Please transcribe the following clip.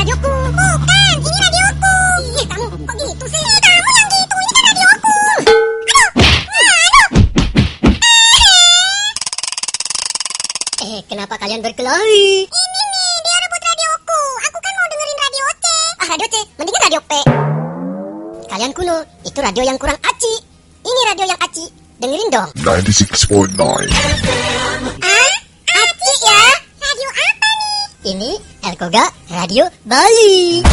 radioku. Bukan, ini radioku. Ih, kamu kok gitu sih? Kamu yang gitu, ini kan radioku. Aduh. Kenapa kalian berkelahi? Ini nih, dia rebut radioku. Aku kan mau dengerin radio C. Radio C, mendingan radio P. Kalian kuno, itu radio yang kurang aci. Ini radio yang aci. Dengerin dong. 96.9 Aci ya? Radio apa nih? Ini Elkoga Radio Bali.